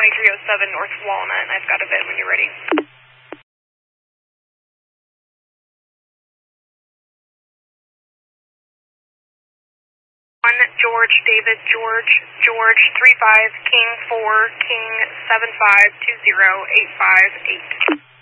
2307 North Walnut, and I've got a bid when you're ready. 1 George David George 35 King 4 King 75 20 858.